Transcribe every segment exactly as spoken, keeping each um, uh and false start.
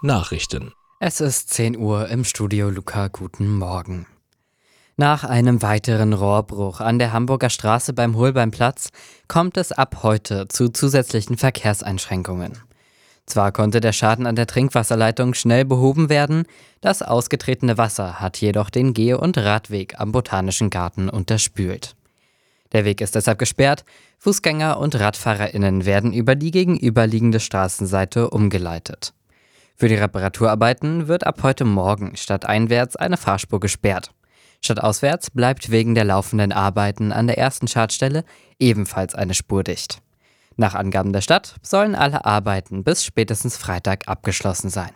Nachrichten. Es ist zehn Uhr im Studio Luca, guten Morgen. Nach einem weiteren Rohrbruch an der Hamburger Straße beim Holbeinplatz kommt es ab heute zu zusätzlichen Verkehrseinschränkungen. Zwar konnte der Schaden an der Trinkwasserleitung schnell behoben werden, das ausgetretene Wasser hat jedoch den Geh- und Radweg am Botanischen Garten unterspült. Der Weg ist deshalb gesperrt, Fußgänger und RadfahrerInnen werden über die gegenüberliegende Straßenseite umgeleitet. Für die Reparaturarbeiten wird ab heute Morgen stadteinwärts eine Fahrspur gesperrt. Stadtauswärts bleibt wegen der laufenden Arbeiten an der ersten Schadstelle ebenfalls eine Spur dicht. Nach Angaben der Stadt sollen alle Arbeiten bis spätestens Freitag abgeschlossen sein.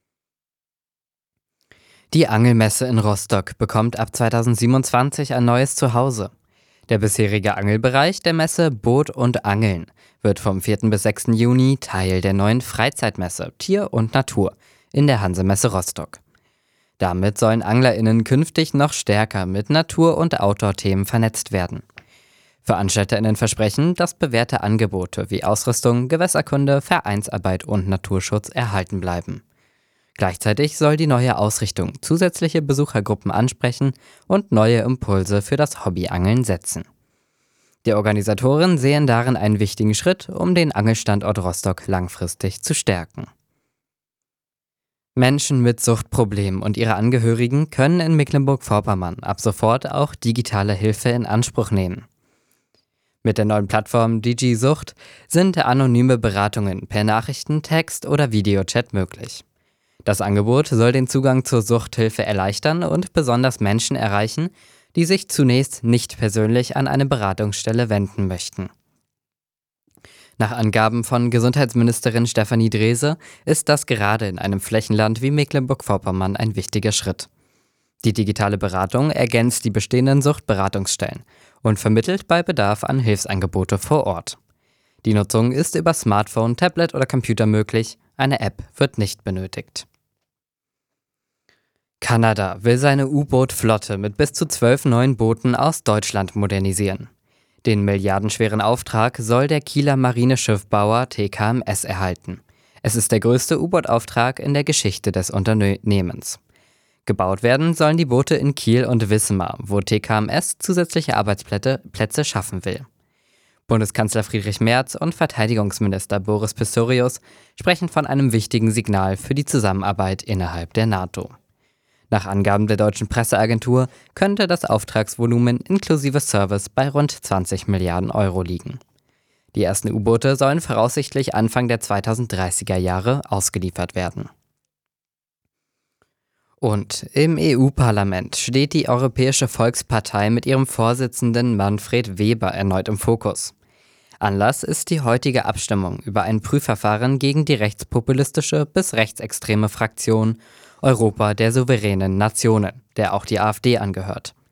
Die Angelmesse in Rostock bekommt ab zweitausendsiebenundzwanzig ein neues Zuhause. Der bisherige Angelbereich der Messe Boot und Angeln wird vom vierten bis sechsten Juni Teil der neuen Freizeitmesse Tier und Natur in der Hansemesse Rostock. Damit sollen AnglerInnen künftig noch stärker mit Natur- und Outdoor-Themen vernetzt werden. VeranstalterInnen versprechen, dass bewährte Angebote wie Ausrüstung, Gewässerkunde, Vereinsarbeit und Naturschutz erhalten bleiben. Gleichzeitig soll die neue Ausrichtung zusätzliche Besuchergruppen ansprechen und neue Impulse für das Hobbyangeln setzen. Die Organisatoren sehen darin einen wichtigen Schritt, um den Angelstandort Rostock langfristig zu stärken. Menschen mit Suchtproblemen und ihre Angehörigen können in Mecklenburg-Vorpommern ab sofort auch digitale Hilfe in Anspruch nehmen. Mit der neuen Plattform DigiSucht sind anonyme Beratungen per Nachrichten, Text oder Videochat möglich. Das Angebot soll den Zugang zur Suchthilfe erleichtern und besonders Menschen erreichen, die sich zunächst nicht persönlich an eine Beratungsstelle wenden möchten. Nach Angaben von Gesundheitsministerin Stefanie Drese ist das gerade in einem Flächenland wie Mecklenburg-Vorpommern ein wichtiger Schritt. Die digitale Beratung ergänzt die bestehenden Suchtberatungsstellen und vermittelt bei Bedarf an Hilfsangebote vor Ort. Die Nutzung ist über Smartphone, Tablet oder Computer möglich, eine App wird nicht benötigt. Kanada will seine U-Boot-Flotte mit bis zu zwölf neuen Booten aus Deutschland modernisieren. Den milliardenschweren Auftrag soll der Kieler Marineschiffbauer T K M S erhalten. Es ist der größte U-Boot-Auftrag in der Geschichte des Unternehmens. Gebaut werden sollen die Boote in Kiel und Wismar, wo T K M S zusätzliche Arbeitsplätze Plätze schaffen will. Bundeskanzler Friedrich Merz und Verteidigungsminister Boris Pistorius sprechen von einem wichtigen Signal für die Zusammenarbeit innerhalb der NATO. Nach Angaben der deutschen Presseagentur könnte das Auftragsvolumen inklusive Service bei rund zwanzig Milliarden Euro liegen. Die ersten U-Boote sollen voraussichtlich Anfang der zweitausenddreißiger Jahre ausgeliefert werden. Und im E U-Parlament steht die Europäische Volkspartei mit ihrem Vorsitzenden Manfred Weber erneut im Fokus. Anlass ist die heutige Abstimmung über ein Prüfverfahren gegen die rechtspopulistische bis rechtsextreme Fraktion Europa der souveränen Nationen, der auch die AfD angehört.